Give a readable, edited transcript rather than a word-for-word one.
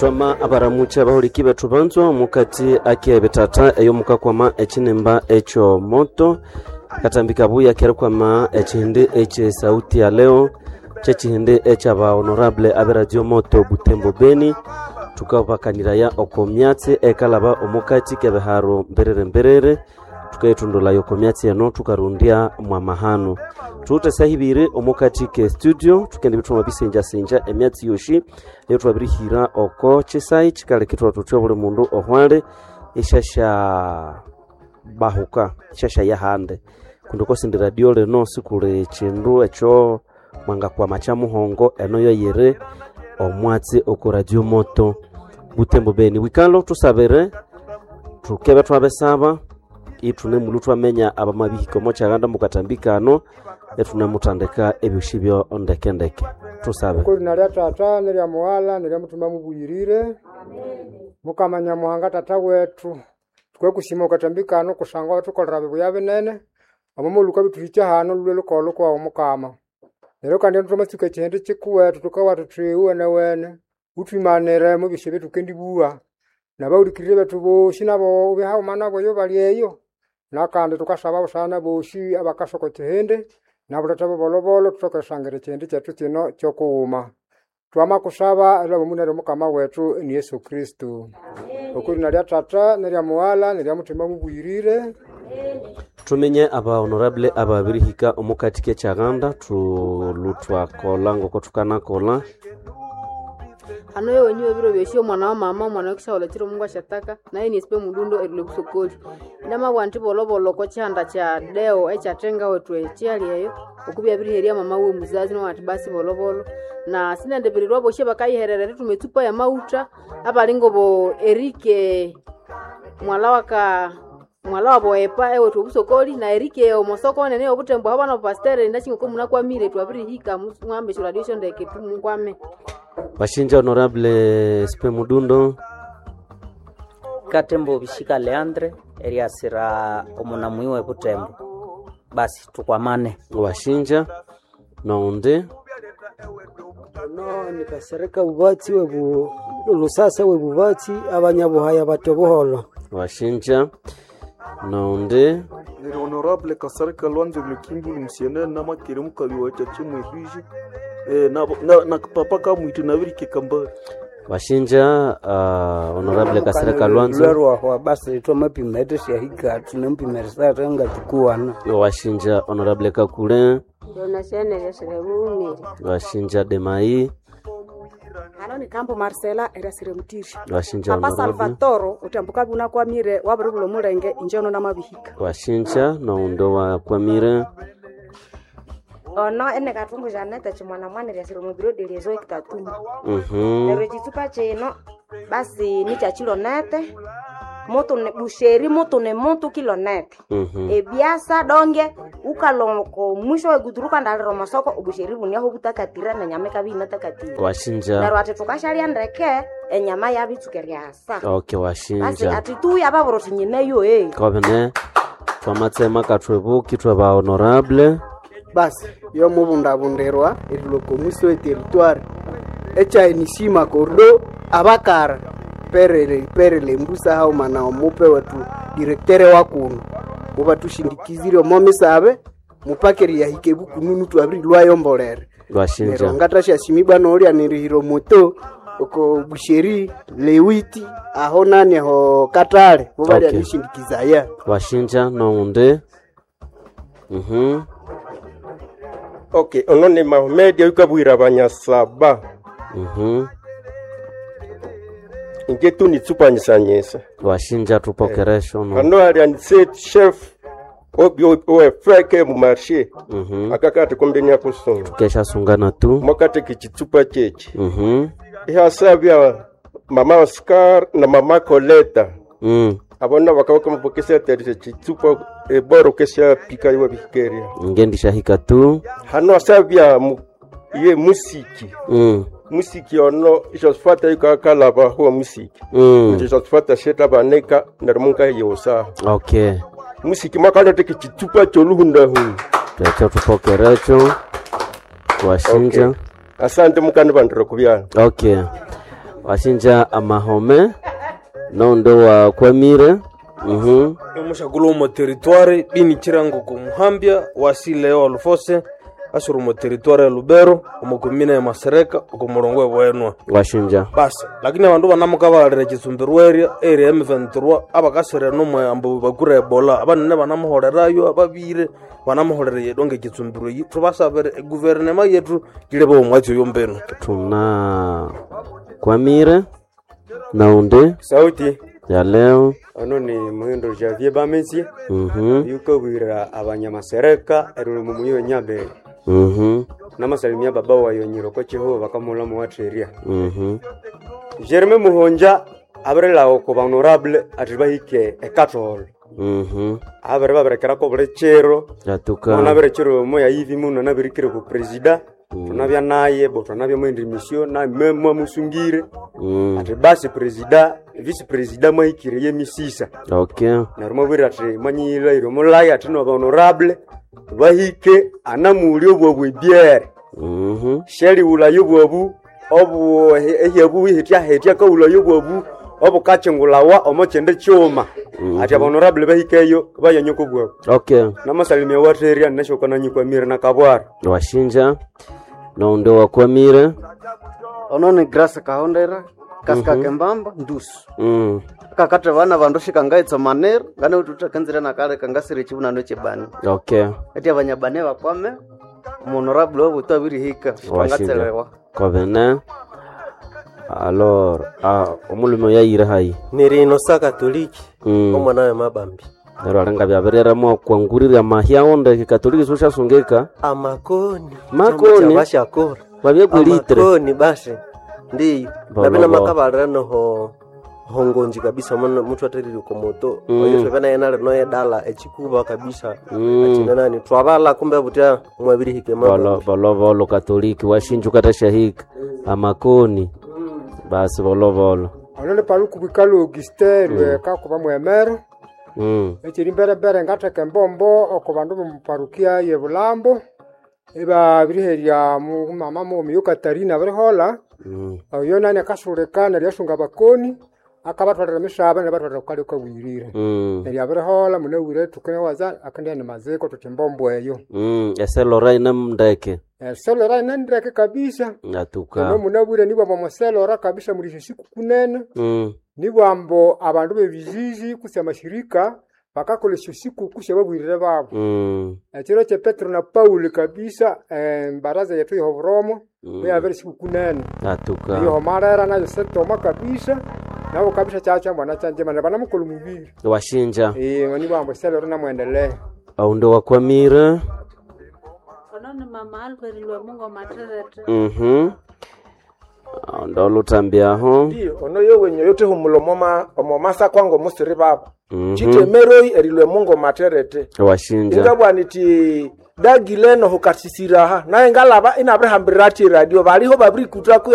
Twama abaramucha bahuliki betu banzo mukati akia betata eyo mukakwama echinemba echo moto katambika buya kerekwama echinde eche sauti ya leo chechinde echa ba honorable aberadio moto Butembo Beni tukabakanira ya okomyatse ekalaba omukati kebeharo mberere tukayitundula yokomyatse yano tukarundia mwa mahano tute sahibire omukati ke studio tukende bituma bisenja emyatsi yoshi eyo twabirihira oko chesai chikaleketwa tutyo buli mundu ohwale ishasha bahuka ishasha yahande kunduko sindi radio leno sikule chindu echo mwanga kwa macha muhongo enoyo yere omwatsi oko radio moto Butembo Beni wikalo tusabere tukebe twabesaba itune mulutu amenya abamabihiko mochaganda mukatambikano etune mutandeka ebishibyo ondekendeke tusabe ko nari tata nari amwala nari mutuma mubuyirire mukamanya muhanga tata wetu twe kusima ukatambikano kusanga tukolera bibuya binene amumuluka bituricha hano lulwe lokolo kwa mukama rero kandi ntumasika cyende chikuwetu tukawa tutriwe na wene utwimanere mu bishibe tukendibuwa nabawurikirire betu boshi nabo ubihawo mana boyo baliyeyo nakande tukasaba busana boshi abakashoko cyende naburatabo bolobolo tukashangere cyende cyatu kino cyo kuuma twama kusaba rabo munere mukama wetu ni Yesu Kristo okuri nari tata nari amwala nari mutima mubuyirire tumenye aba honorable ababirihika omukatike cyaganda tulutwa kolango kotukana kola hano yewe nyiwe biro besho mwana wa mama mwana wakishaola tiro mungu ashataka naye ni spe mudundo erile kusokoli ndama wanti bolobolo ko chanda cha deo echa tenga wetu echiali eyo okubya biriheria mama we muzazi no atibasi bolobolo na sina ndebirirwa boshe bakayiherere tumetupa ya mauta abalingo bo Erike mwala wabo epa ewe tubusokoli na Erike omosoko nene obutembo abana pastere ndachingo ko munakwa mire twabirihika mwambe radio ndeke tumungwame bashinja honorable spe mudundo Katembo bishika Leandre eriasira omunamuiwe Butembo basi tukwamane washinja naonde no nikasereka ubatsi webu lusasa webubatsi abanyabuhaya batoboholo washinja naonde ni honorable Kasarika Lwanzo Lukimbu msiene na makirimu kabiwa chachi mwibiji na papa kamwitu na birike kambari washinja honorable Kasarika Lwanzo lwa basi tomapimete shahika tunampimesa tanga tukuana washinja honorable Kakule donasione yesebumire washinja Demai hano ni kampo Marcela erasire mutishi washinja papa honorable Salvatore utambuka buna kwa mire waburubulo mulenge injono na mabihika washinja na undo wa kwa mire ono ene katungu Janeta chimwana mwana yasire mubiro delezo iktatuma nero chitupa cheno basi ni chachilo nete moto ne busheri moto ne monto kilonete ebiasa donge ukalonko mwisho weguturuka ndalero masoko ubusheri bunia ho butakatira na nyama kabina takatira washinja nero ati tukashalia ndeke enyama yabitukeryasa okay washinja basi ati tu yababoro tinyine yo kobene twamatsema katwebuki twaba honorable basi yo mubundabunderwa eriloko muso e territoire echa inisima kordo abakara perele mbusa hao mana omupe watu direktere wakuno muba tushindikizire omomisabe mupakeri ya hikebu kununu twabrilwa yombolere washinja ngatasha shimiba no oli anirihiro moto oko busheri lewiti aho nane ho katale mubali okay. Anishindikizaya washinja naunde okay onone Mahomedia ukabwira abanyasaba ingetu nitsupanyisanyesa washinja tupokeresho no hano ali anise chef obyo feke mu marché akakati kombenya kusonga kesha sungana tu mokate kichitupa chechi ihasabya mama Oscar na mama Coleta abona bakawaka mupokesa terese chitupa eboro kesha pika yo bikeria ngendisha hika tu hano asabya ye musiki ono isosfata ikakala ba huwa musiki isosfata sheta baneka ndarmunga yosa okay musiki makala teke chitupa choluhunda hu techo tupokerecho washinja asante mukani bandiro kubyana okay washinja amahome nondo wa kwamire emushakulo mu territoire bini chirango ku muhambia wasileo alfose asuru mu territoire ya Lubero omukomine ya Masereka ku murongo bwenwa washinja basi lakini abandu banamuka balere kisumbirweria area M23 abakasere no mu ambo bakura Ebola abanene banamuhorerayo ababire banamuhorere yedonge kisumbirwe yitu basabere gouvernement yetu kilebe omwatsi yombeno tuna kwamire naunde sauti ya leo ano ni Muhindo Javier Bamesi yuko wira abanyamasereka erulu muyo nyabe namasalimia baba wa yonyiro ko cheho bakamula mu watreria Jerome Muhonja abrela ko honorable atibahike ekatol abre babrekera ko brechero yatuka na brechero mo ya hivi muno na birikire ku president tunabya naye bo tunabya mu mission na memo musungire ati basi president vice president mahikire ye misisa okay na rumabira ati manyira iro mulai ati no honorable bahike anamuli obwo biere sheri ula yobwo obu ehebu hitya ka ula yobwo obu kachengulawa omochende choma ati honorable bahikeyo bayanyoko bwo okay namasalimia wateria nashoka nanyikwa mira na kabwara washinja nondo wa kwamire onone grasa kahondera kaska kembamba ndusu kakate vana vandoshika ngaitso manero ngane ututakanzira nakale kangasire chibuna no chebani okay ati abanyabane bakwame honorable obu tabiri hika wangatselewa kovene alors omulumo yayira hayi nirino saka katoliki omwana wa mabambi nero arenga byaberera mo kwangurira mahya onde katoliki susha sungeka makoni bashakora babye gulitre makoni basi ndi nabena makabalera no hongonji kabisa mtu ateriri ko moto oyo bena yana no yedala echikuba kabisa achina nani twabala kumbe butia mwabiri hike mama bolo katoliki washinjuka tashahika amakoni basi bolo alole paluku bikalo Augustin ka kuba mwemero ekiri mbere ngateke mbombo okubandu mu parukia ye Bulambo eba biriheria mu mama mu myuka Tarina barihola oyo nani akasurekana ryashunga bakoni akabatwara mishaba nabatwara kali ko wirire ya barihola mune wire tukene waza akandi ni mazeko tutimbombo eyo eselo raina mndeke eselo raina ndeke kabisa natuka no mune wire nibo mu selo ra kabisa muri siku kunene nibambo abandu bebizizi kusema shirika bakakolesha siku kusha babwirire babo ekiro che Petro na Paul kabisa baraza yetu yo Romo ya veri siku kunene atuka yo marera na seto makabisa nabo kabisa chacha mwana chanje mana bana mukulu mubiri washinja ngani bambo selo na muendelee au ndo wakwamira onone mama Alfred lwe Mungu materete ndo lutambiaho ndio ono yowe nyoyote humulomoma omomasa kwango musiri baba chitemeroi erilwe Mungu materete washinja ingabwaniti dagileno hukasisiraha naye ngalaba inabrahambirati radio baliho babri kutaku